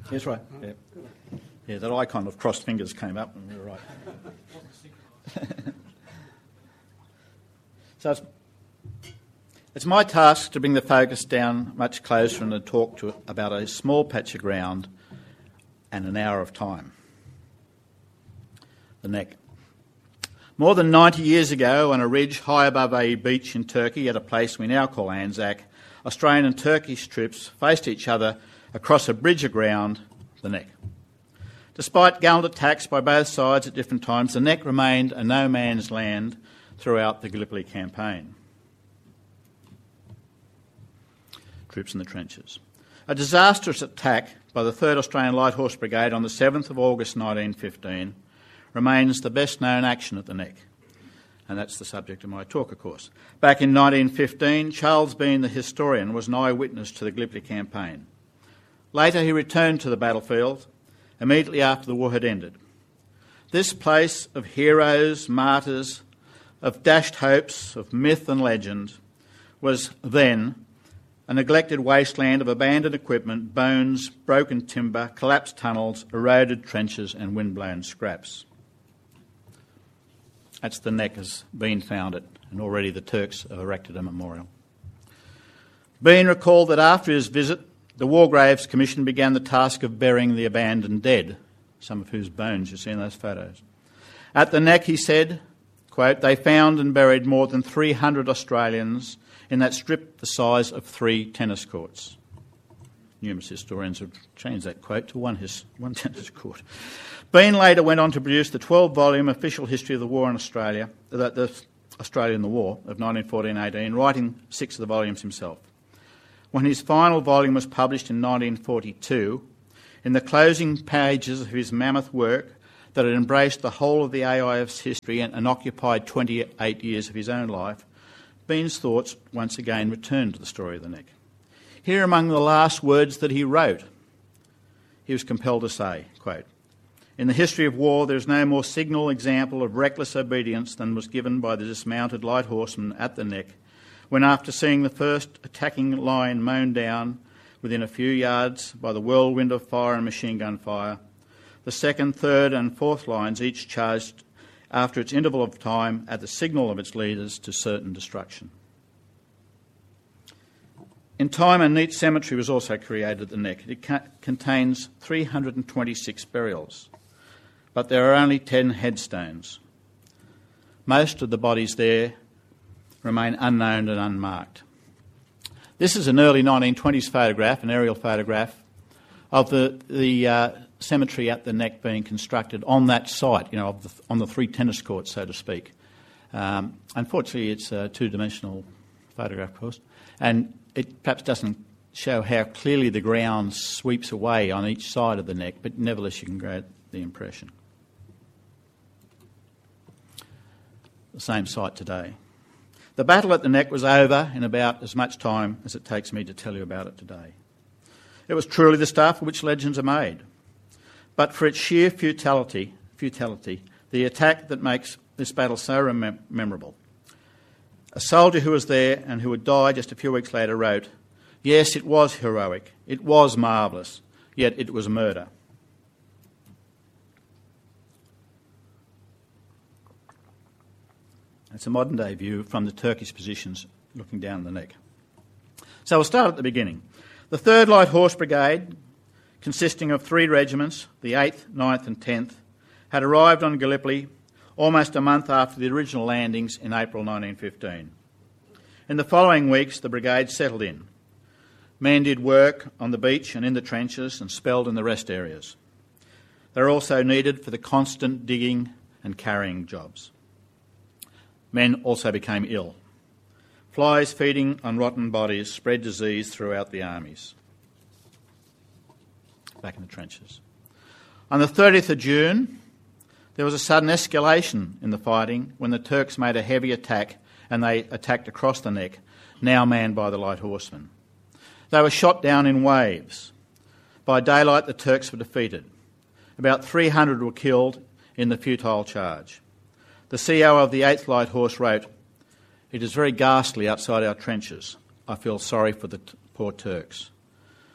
That's right. Yeah. Yeah, that icon of crossed fingers came up and we were right. So it's my task to bring the focus down much closer and to talk about a small patch of ground and an hour of time. The Neck. More than 90 years ago, on a ridge high above a beach in Turkey at a place we now call Anzac, Australian and Turkish troops faced each other across a bridge of ground, the Neck. Despite gallant attacks by both sides at different times, the Neck remained a no-man's land throughout the Gallipoli campaign. Troops in the trenches. A disastrous attack by the 3rd Australian Light Horse Brigade on the 7th of August 1915 remains the best-known action at the Neck. And that's the subject of my talk, of course. Back in 1915, Charles Bean, the historian, was an eyewitness to the Gallipoli campaign. Later, he returned to the battlefield immediately after the war had ended. This place of heroes, martyrs, of dashed hopes, of myth and legend, was then a neglected wasteland of abandoned equipment, bones, broken timber, collapsed tunnels, eroded trenches and windblown scraps. That's the Neck as Bean found it, and already the Turks have erected a memorial. Bean recalled that after his visit, the War Graves Commission began the task of burying the abandoned dead, some of whose bones you see in those photos. At the Neck, he said, quote, "They found and buried more than 300 Australians in that strip the size of 3 tennis courts." Numerous historians have changed that quote to one tennis court. Bean later went on to produce the 12-volume official history of the war in Australia, the Australia in the War of 1914-18, writing 6 of the volumes himself. When his final volume was published in 1942, in the closing pages of his mammoth work that had embraced the whole of the AIF's history and occupied 28 years of his own life, Bean's thoughts once again returned to the story of the Neck. Here among the last words that he wrote, he was compelled to say, quote, "In the history of war there is no more signal example of reckless obedience than was given by the dismounted light horsemen at the Neck, when after seeing the first attacking line mown down within a few yards by the whirlwind of fire and machine gun fire, the 2nd, 3rd and 4th lines each charged after its interval of time at the signal of its leaders to certain destruction." In time, a neat cemetery was also created at the Neck. It contains 326 burials, but there are only 10 headstones. Most of the bodies there remain unknown and unmarked. This is an early 1920s photograph, an aerial photograph, of the cemetery at the Neck being constructed on that site, on the 3 tennis courts, so to speak. Unfortunately, it's a 2-dimensional photograph, of course, and it perhaps doesn't show how clearly the ground sweeps away on each side of the Neck, but nevertheless you can get the impression. The same site today. The battle at the Neck was over in about as much time as it takes me to tell you about it today. It was truly the stuff of which legends are made. But for its sheer futility, the attack that makes this battle so memorable. A soldier who was there and who would die just a few weeks later wrote, "Yes, it was heroic, it was marvellous, yet it was murder." It's a modern-day view from the Turkish positions looking down the Neck. So we'll start at the beginning. The 3rd Light Horse Brigade, consisting of 3 regiments, the 8th, 9th and 10th, had arrived on Gallipoli almost a month after the original landings in April 1915. In the following weeks, the brigade settled in. Men did work on the beach and in the trenches and spelled in the rest areas. They were also needed for the constant digging and carrying jobs. Men also became ill. Flies feeding on rotten bodies spread disease throughout the armies. Back in the trenches. On the 30th of June, there was a sudden escalation in the fighting when the Turks made a heavy attack and they attacked across the Neck, now manned by the light horsemen. They were shot down in waves. By daylight, the Turks were defeated. About 300 were killed in the futile charge. The CO of the 8th Light Horse wrote, "It is very ghastly outside our trenches. I feel sorry for the poor Turks.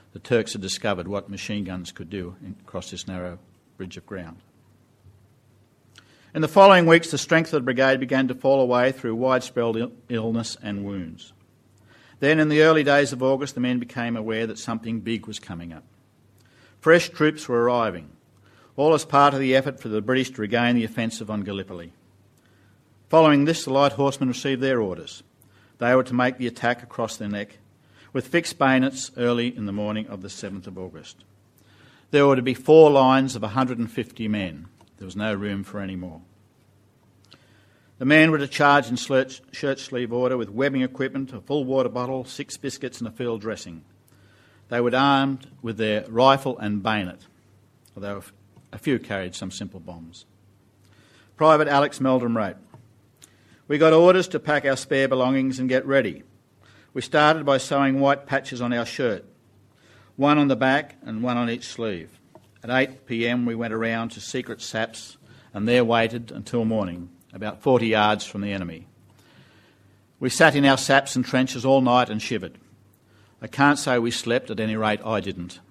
the Turks had discovered what machine guns could do across this narrow bridge of ground. In the following weeks, the strength of the brigade began to fall away through widespread illness and wounds. Then, in the early days of August, the men became aware that something big was coming up. Fresh troops were arriving, all as part of the effort for the British to regain the offensive on Gallipoli. Following this, the light horsemen received their orders. They were to make the attack across the neck, with fixed bayonets early in the morning of the 7th of August. There were to be 4 lines of 150 men. There was no room for any more. The men were to charge in shirt sleeve order with webbing equipment, a full water bottle, 6 biscuits and a field dressing. They were armed with their rifle and bayonet, although a few carried some simple bombs. Private Alex Meldrum wrote, "We got orders to pack our spare belongings and get ready. We started by sewing white patches on our shirt, one on the back and one on each sleeve. At 8 p.m. we went around to secret saps and there waited until morning, about 40 yards from the enemy. We sat in our saps and trenches all night and shivered. I can't say we slept, at any rate I didn't."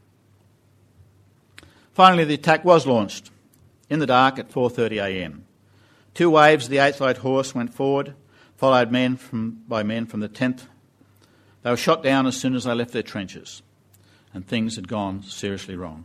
Finally, the attack was launched in the dark at 4:30 a.m. 2 waves of the 8th Light Horse went forward, followed by men from the 10th. They were shot down as soon as they left their trenches, and things had gone seriously wrong.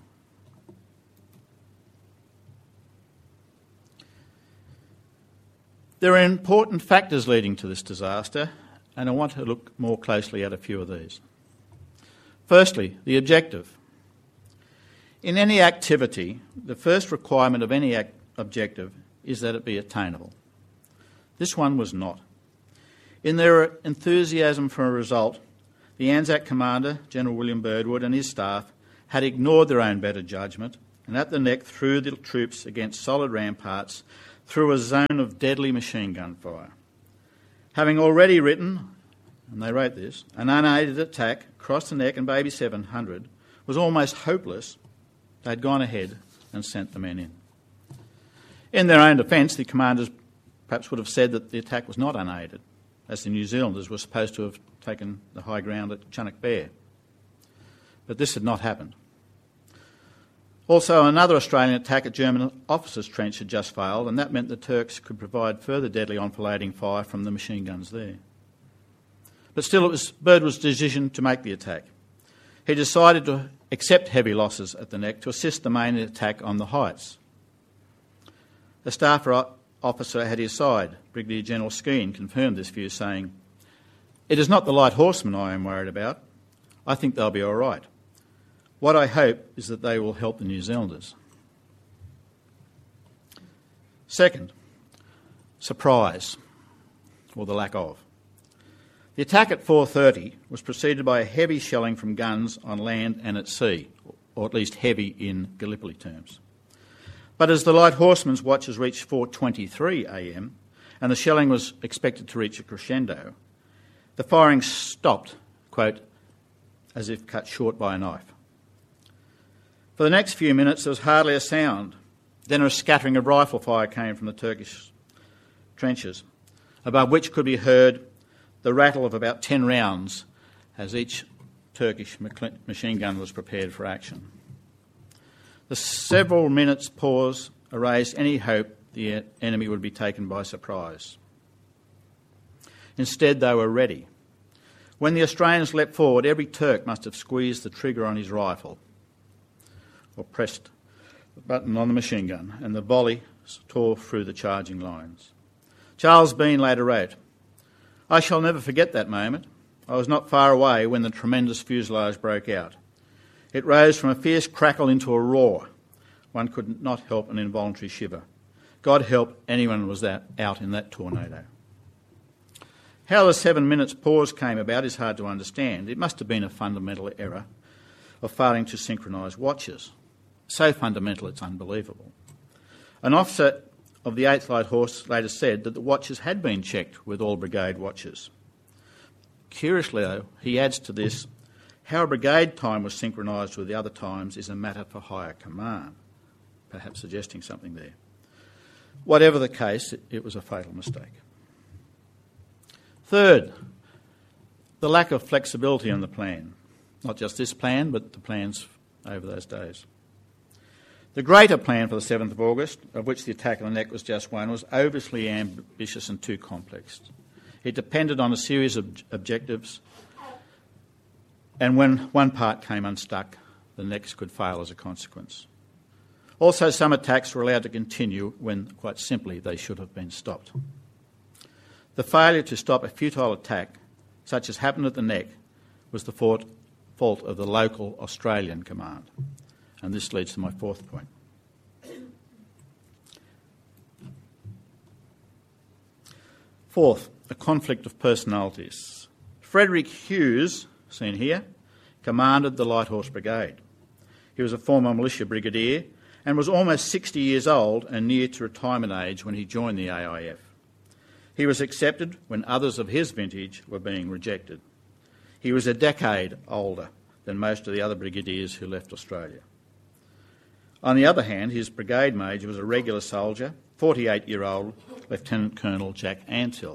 There are important factors leading to this disaster, and I want to look more closely at a few of these. Firstly, the objective. In any activity, the first requirement of any objective is that it be attainable. This one was not. In their enthusiasm for a result, the Anzac commander, General William Birdwood, and his staff had ignored their own better judgment and at the neck threw the troops against solid ramparts through a zone of deadly machine gun fire. Having already written, and they wrote this, an unaided attack across the neck and Baby 700 was almost hopeless, they'd gone ahead and sent the men in. In their own defence, the commanders perhaps would have said that the attack was not unaided, as the New Zealanders were supposed to have taken the high ground at Chunuk Bair. But this had not happened. Also, another Australian attack at German officers' trench had just failed, and that meant the Turks could provide further deadly enfilading fire from the machine guns there. But still, it was Birdwood's decision to make the attack. He decided to accept heavy losses at the neck to assist the main attack on the heights. The staff officer at his side, Brigadier General Skene, confirmed this view, saying, "It is not the light horsemen I am worried about. I think they'll be all right. What I hope is that they will help the New Zealanders." Second, surprise, or the lack of. The attack at 4:30 was preceded by a heavy shelling from guns on land and at sea, or at least heavy in Gallipoli terms. But as the light horsemen's watches reached 4:23 a.m. and the shelling was expected to reach a crescendo, the firing stopped, quote, as if cut short by a knife. For the next few minutes there was hardly a sound. Then a scattering of rifle fire came from the Turkish trenches, above which could be heard the rattle of about 10 rounds as each Turkish machine gun was prepared for action. The several minutes' pause erased any hope the enemy would be taken by surprise. Instead, they were ready. When the Australians leapt forward, every Turk must have squeezed the trigger on his rifle or pressed the button on the machine gun, and the volley tore through the charging lines. Charles Bean later wrote, "I shall never forget that moment. I was not far away when the tremendous fusillade broke out. It rose from a fierce crackle into a roar. One could not help an involuntary shiver. God help anyone who was out in that tornado." How the 7 minutes pause came about is hard to understand. It must have been a fundamental error of failing to synchronise watches. So fundamental it's unbelievable. An officer of the 8th Light Horse later said that the watches had been checked with all brigade watches. Curiously, though, he adds to this, how a brigade time was synchronised with the other times is a matter for higher command, perhaps suggesting something there. Whatever the case, it was a fatal mistake. Third, the lack of flexibility in the plan. Not just this plan, but the plans over those days. The greater plan for the 7th of August, of which the attack on the Neck was just one, was overly ambitious and too complex. It depended on a series of objectives, and when one part came unstuck, the next could fail as a consequence. Also, some attacks were allowed to continue when, quite simply, they should have been stopped. The failure to stop a futile attack, such as happened at the Neck, was the fault of the local Australian command. And this leads to my fourth point. Fourth, a conflict of personalities. Frederick Hughes, seen here, commanded the Light Horse Brigade. He was a former militia brigadier and was almost 60 years old and near to retirement age when he joined the AIF. He was accepted when others of his vintage were being rejected. He was a decade older than most of the other brigadiers who left Australia. On the other hand, his brigade major was a regular soldier, 48-year-old Lieutenant Colonel Jack Antill.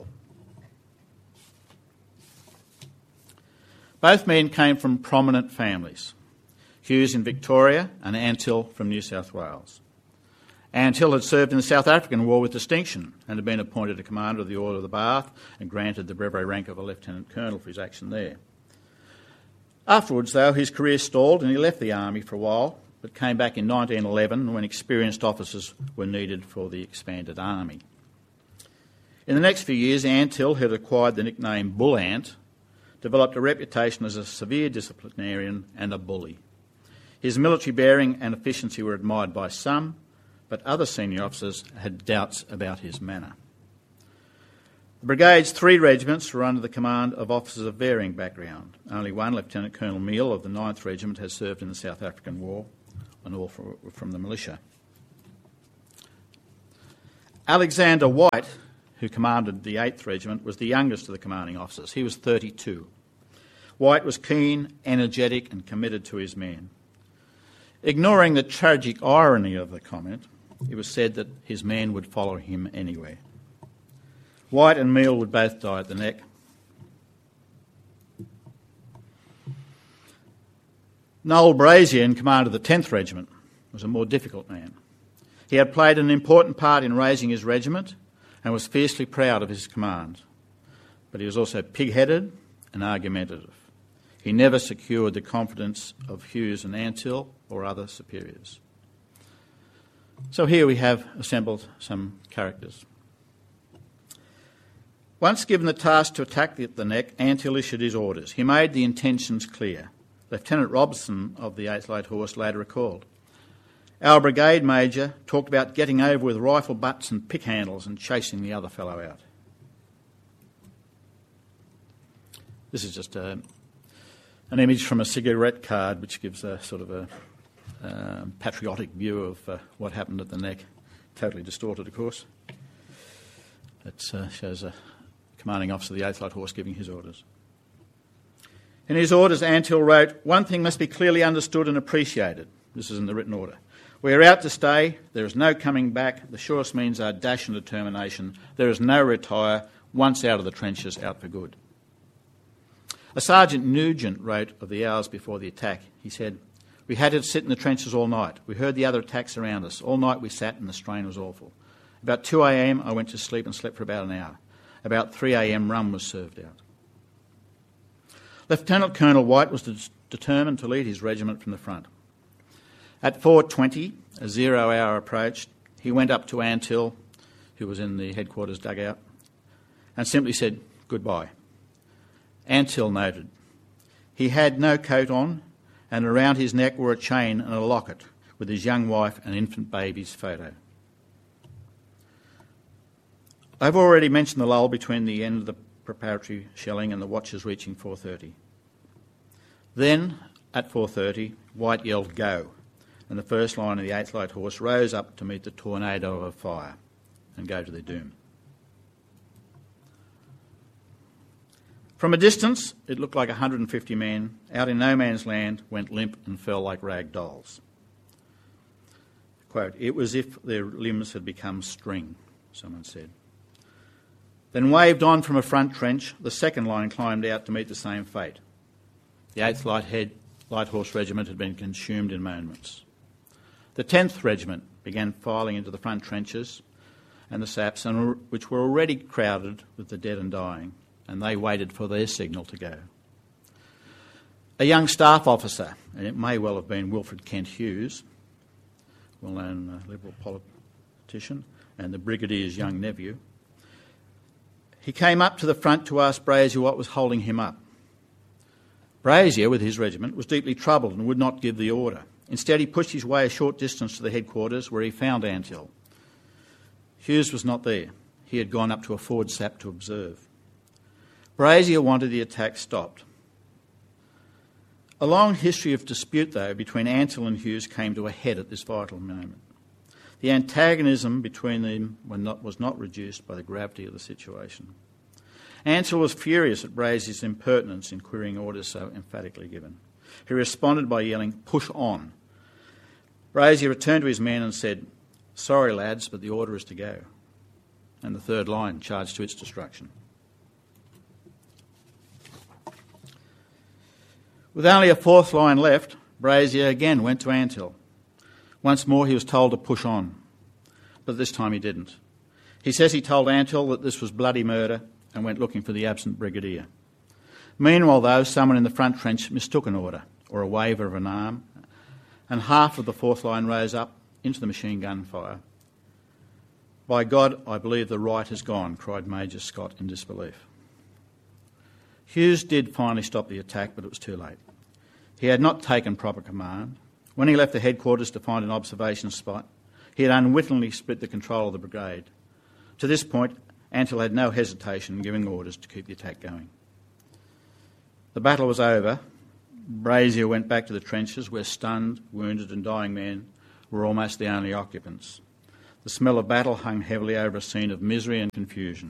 Both men came from prominent families, Hughes in Victoria and Antill from New South Wales. Antill had served in the South African War with distinction and had been appointed a commander of the Order of the Bath and granted the brevet rank of a lieutenant colonel for his action there. Afterwards, though, his career stalled and he left the army for a while, but came back in 1911 when experienced officers were needed for the expanded army. In the next few years, Antill, who had acquired the nickname Bull Ant, developed a reputation as a severe disciplinarian and a bully. His military bearing and efficiency were admired by some, but other senior officers had doubts about his manner. The brigade's 3 regiments were under the command of officers of varying background. Only one, Lieutenant Colonel Meal of the 9th Regiment, has served in the South African War, and all from the militia. Alexander White, who commanded the 8th Regiment, was the youngest of the commanding officers. He was 32. White was keen, energetic and committed to his men. Ignoring the tragic irony of the comment, it was said that his men would follow him anywhere. White and Meal would both die at the Neck. Noel Brazier, in command of the 10th Regiment, was a more difficult man. He had played an important part in raising his regiment and was fiercely proud of his command. But he was also pig-headed and argumentative. He never secured the confidence of Hughes and Antill or other superiors. So here we have assembled some characters. Once given the task to attack the Neck, Antill issued his orders. He made the intentions clear. Lieutenant Robson of the 8th Light Horse later recalled, "Our brigade major talked about getting over with rifle butts and pick handles and chasing the other fellow out." This is just an image from a cigarette card which gives a sort of a patriotic view of what happened at the Neck. Totally distorted, of course. It shows a commanding officer of the 8th Light Horse giving his orders. In his orders, Antill wrote, "One thing must be clearly understood and appreciated." This is in the written order. "We are out to stay. There is no coming back. The surest means are dash and determination. There is no retire. Once out of the trenches, out for good." A Sergeant Nugent wrote of the hours before the attack. He said, "We had to sit in the trenches all night. We heard the other attacks around us. All night we sat and the strain was awful. About 2 a.m. I went to sleep and slept for about an hour. About 3 a.m. rum was served out." Lieutenant Colonel White was determined to lead his regiment from the front. At 4:20, a 0 hour approached, he went up to Antill, who was in the headquarters dugout, and simply said, "Goodbye." Antill noted, he had no coat on, and around his neck were a chain and a locket with his young wife and infant baby's photo. I've already mentioned the lull between the end of the preparatory shelling and the watches reaching 4:30. Then, at 4:30, White yelled, "Go," and the first line of the 8th Light Horse rose up to meet the tornado of fire and go to their doom. From a distance, it looked like 150 men, out in no man's land, went limp and fell like rag dolls. Quote, "It was as if their limbs had become string," someone said. Then waved on from a front trench, the second line climbed out to meet the same fate. The 8th Light Light Horse Regiment had been consumed in moments. The 10th Regiment began filing into the front trenches and the saps, which were already crowded with the dead and dying, and they waited for their signal to go. A young staff officer, and it may well have been Wilfred Kent Hughes, well-known Liberal politician, and the Brigadier's young nephew, he came up to the front to ask Brazier what was holding him up. Brazier, with his regiment, was deeply troubled and would not give the order. Instead, he pushed his way a short distance to the headquarters, where he found Antill. Hughes was not there. He had gone up to a forward sap to observe. Brazier wanted the attack stopped. A long history of dispute, though, between Antill and Hughes came to a head at this vital moment. The antagonism between them was not reduced by the gravity of the situation. Antill was furious at Brazier's impertinence in querying orders so emphatically given. He responded by yelling, "Push on." Brazier returned to his men and said, "Sorry, lads, but the order is to go." And the third line charged to its destruction. With only a fourth line left, Brazier again went to Antill. Once more he was told to push on, but this time he didn't. He says he told Antill that this was bloody murder and went looking for the absent brigadier. Meanwhile, though, someone in the front trench mistook an order, or a waiver of an arm, and half of the fourth line rose up into the machine gun fire. "By God, I believe the right has gone," cried Major Scott in disbelief. Hughes did finally stop the attack, but it was too late. He had not taken proper command. When he left the headquarters to find an observation spot, he had unwittingly split the control of the brigade. To this point, Antill had no hesitation in giving orders to keep the attack going. The battle was over. Brazier went back to the trenches where stunned, wounded and dying men were almost the only occupants. The smell of battle hung heavily over a scene of misery and confusion.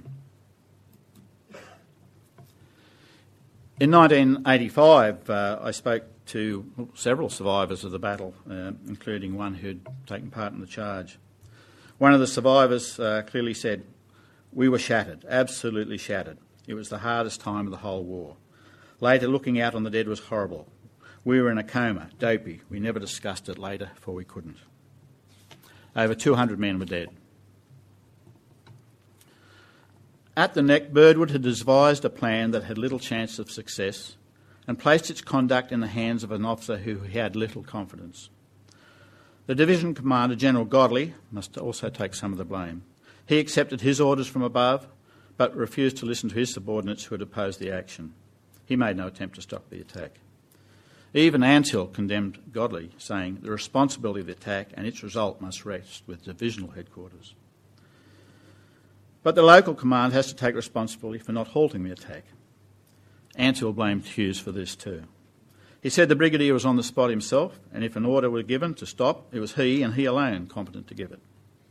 In 1985, I spoke to several survivors of the battle, including one who'd taken part in the charge. One of the survivors clearly said, "We were shattered, absolutely shattered. It was the hardest time of the whole war. Later, looking out on the dead was horrible. We were in a coma, dopey. We never discussed it later, for we couldn't." Over 200 men were dead. At the Neck, Birdwood had devised a plan that had little chance of success and placed its conduct in the hands of an officer who he had little confidence. The division commander, General Godley, must also take some of the blame. He accepted his orders from above, but refused to listen to his subordinates who had opposed the action. He made no attempt to stop the attack. Even Antill condemned Godley, saying the responsibility of the attack and its result must rest with divisional headquarters. But the local command has to take responsibility for not halting the attack. Antill blamed Hughes for this too. He said the brigadier was on the spot himself, and if an order were given to stop, it was he and he alone competent to give it.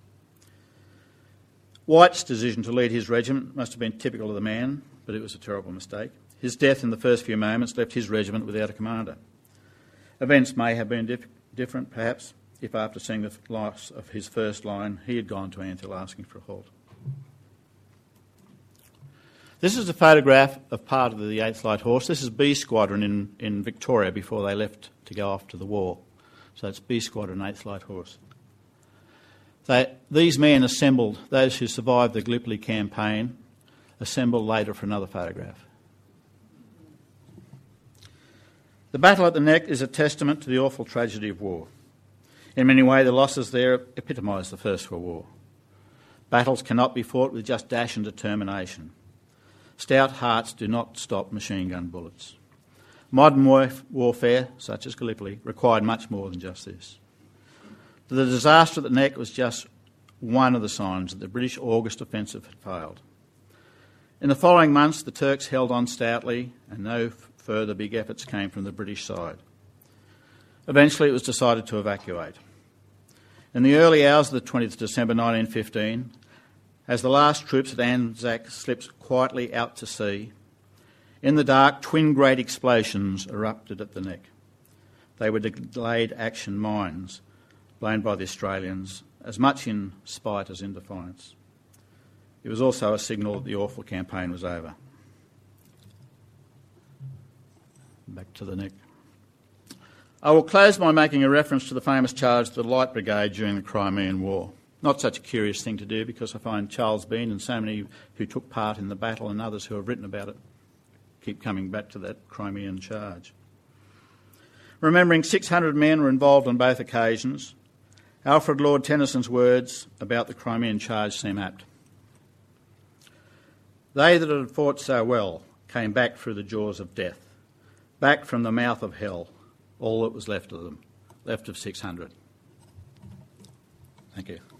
White's decision to lead his regiment must have been typical of the man, but it was a terrible mistake. His death in the first few moments left his regiment without a commander. Events may have been different, perhaps, if after seeing the loss of his first line, he had gone to Antill asking for a halt. This is a photograph of part of the 8th Light Horse. This is B Squadron in Victoria before they left to go off to the war. So it's B Squadron, 8th Light Horse. These men assembled, those who survived the Gallipoli campaign, assembled later for another photograph. The battle at the Neck is a testament to the awful tragedy of war. In many ways, the losses there epitomise the First World War. Battles cannot be fought with just dash and determination. Stout hearts do not stop machine gun bullets. Modern warfare, such as Gallipoli, required much more than just this. The disaster at the Neck was just one of the signs that the British August offensive had failed. In the following months, the Turks held on stoutly and no further big efforts came from the British side. Eventually, it was decided to evacuate. In the early hours of the 20th December 1915, as the last troops at Anzac slipped quietly out to sea, in the dark, twin great explosions erupted at the Neck. They were delayed action mines, blamed by the Australians, as much in spite as in defiance. It was also a signal that the awful campaign was over. Back to the Neck. I will close by making a reference to the famous charge of the Light Brigade during the Crimean War. Not such a curious thing to do, because I find Charles Bean and so many who took part in the battle and others who have written about it keep coming back to that Crimean charge. Remembering 600 men were involved on both occasions, Alfred Lord Tennyson's words about the Crimean charge seem apt. They that had fought so well came back through the jaws of death, back from the mouth of hell, all that was left of them, left of 600. Thank you.